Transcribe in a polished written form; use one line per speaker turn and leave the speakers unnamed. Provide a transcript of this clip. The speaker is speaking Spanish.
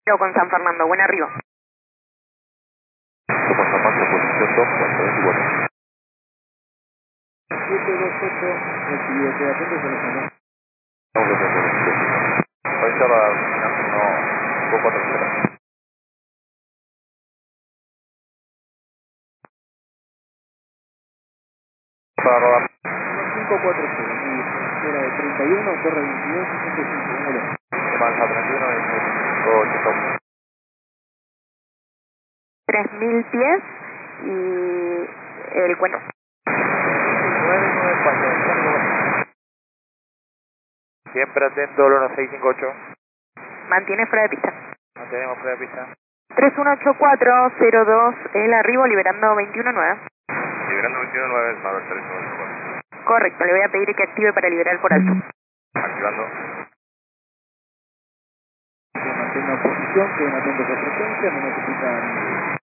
Pero con San Fernando, buen arriba.
Como San Marcos, posición 2, 424.
728, recibido, queda atento, se lo llamó.
Vamos a hacer ahí está la 1, 4, 0. Para rodar.
540, muy bien. Era de 31, torre 22, 65, vámonos.
Mansa 31, 85.
3000 pies y el cuento.
994. Siempre atento, Lona 658.
Mantiene fuera de pista.
Mantenemos fuera de pista.
318402, el arribo liberando 219.
Liberando 219, es Manuel 3184.
Correcto, le voy a pedir que active para liberar por alto.
Activando.
Que mantenga posición, queden atentos a frecuencia, no necesitan